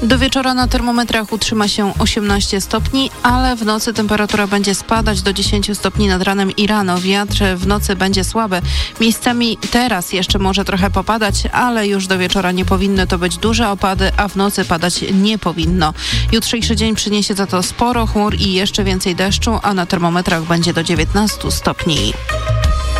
Do wieczora na termometrach utrzyma się 18 stopni, ale w nocy temperatura będzie spadać do 10 stopni nad ranem i rano. Wiatr w nocy będzie słaby. Miejscami teraz jeszcze może trochę popadać, ale już do wieczora nie powinny to być duże opady, a w nocy padać nie powinno. Jutrzejszy dzień przyniesie za to sporo chmur i jeszcze więcej deszczu, a na termometrach będzie do 19 stopni.